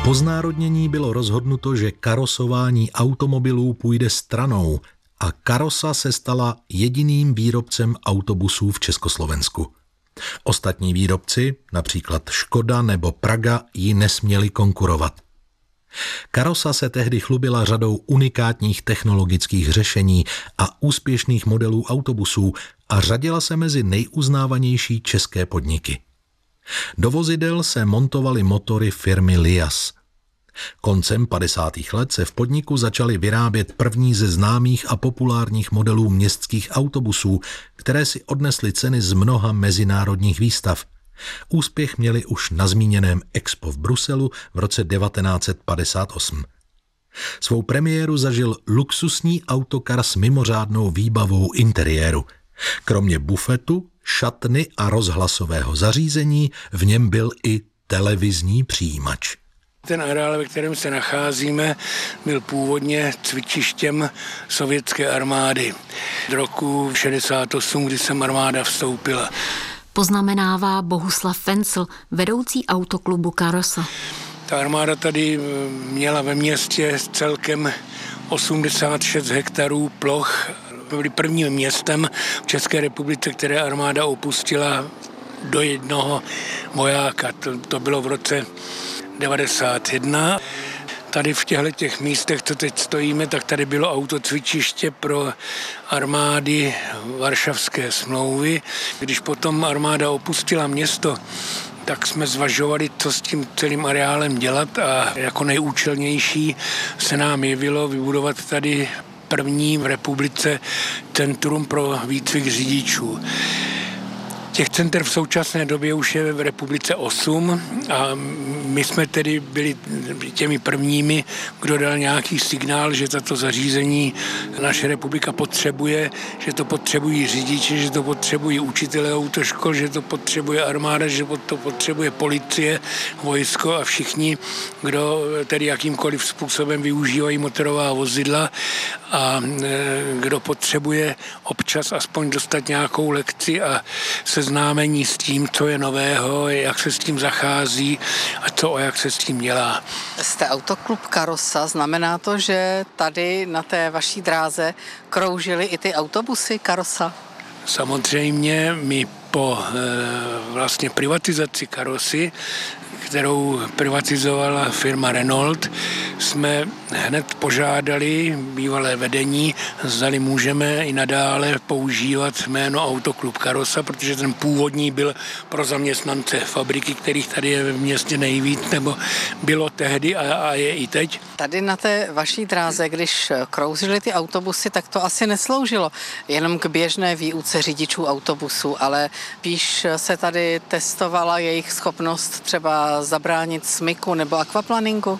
Po znárodnění bylo rozhodnuto, že karosování automobilů půjde stranou a Karosa se stala jediným výrobcem autobusů v Československu. Ostatní výrobci, například Škoda nebo Praga, ji nesměli konkurovat. Karosa se tehdy chlubila řadou unikátních technologických řešení a úspěšných modelů autobusů a řadila se mezi nejuznávanější české podniky. Do vozidel se montovaly motory firmy Lias. Koncem 50. let se v podniku začaly vyrábět první ze známých a populárních modelů městských autobusů, které si odnesly ceny z mnoha mezinárodních výstav. Úspěch měli už na zmíněném Expo v Bruselu v roce 1958. Svou premiéru zažil luxusní autokar s mimořádnou výbavou interiéru. Kromě bufetu, šatny a rozhlasového zařízení v něm byl i televizní přijímač. Ten areál, ve kterém se nacházíme, byl původně cvičištěm sovětské armády. Z roku 68, kdy sem armáda vstoupila. Poznamenává Bohuslav Fencl, vedoucí autoklubu Karosa. Ta armáda tady měla ve městě celkem 86 hektarů ploch. Byli prvním městem v České republice, které armáda opustila do jednoho vojáka. To bylo v roce 91. Tady v těchto místech, co teď stojíme, tak tady bylo autocvičiště pro armády Varšavské smlouvy. Když potom armáda opustila město, tak jsme zvažovali, co s tím celým areálem dělat a jako nejúčelnější se nám jevilo vybudovat tady první v republice centrum pro výcvik řidičů. Těch center v současné době už je v republice 8 a my jsme tedy byli těmi prvními, kdo dal nějaký signál, že tato zařízení naše republika potřebuje, že to potřebují řidiči, že to potřebují učitelé autoškol, že to potřebuje armáda, že to potřebuje policie, vojsko a všichni, kdo tedy jakýmkoliv způsobem využívají motorová vozidla a kdo potřebuje občas aspoň dostat nějakou lekci a seznámení s tím, co je nového, jak se s tím zachází a co a jak se s tím dělá. Jste autoklub Karosa, znamená to, že tady na té vaší dráze kroužily i ty autobusy Karosa? Samozřejmě my po vlastně privatizaci Karosy, kterou privatizovala firma Renault, jsme hned požádali bývalé vedení, zdali můžeme i nadále používat jméno Autoklub Karosa, protože ten původní byl pro zaměstnance fabriky, kterých tady je v městě nejvíc, nebo bylo tehdy a je i teď. Tady na té vaší dráze, když kroužily ty autobusy, tak to asi nesloužilo jenom k běžné výuce řidičů autobusů, ale spíš se tady testovala jejich schopnost třeba zabránit smyku nebo akvaplaningu?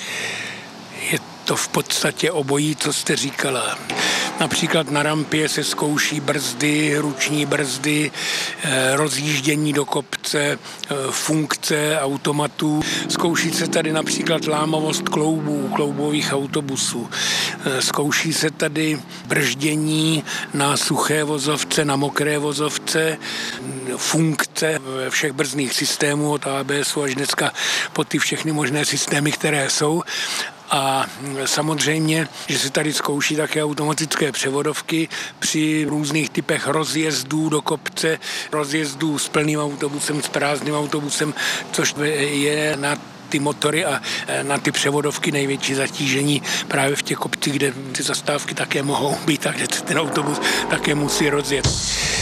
Je to v podstatě obojí, co jste říkala. Například na rampě se zkouší brzdy, ruční brzdy, rozjíždění do kopce, funkce automatů. Zkouší se tady například lámavost kloubových autobusů. Zkouší se tady brždění na suché vozovce, na mokré vozovce, funkce všech brzdných systémů od ABSu až dneska po ty všechny možné systémy, které jsou. A samozřejmě, že se tady zkouší také automatické převodovky při různých typech rozjezdů do kopce, rozjezdů s plným autobusem, s prázdným autobusem, což je na ty motory a na ty převodovky největší zatížení právě v těch kopcích, kde ty zastávky také mohou být a kde se ten autobus také musí rozjet.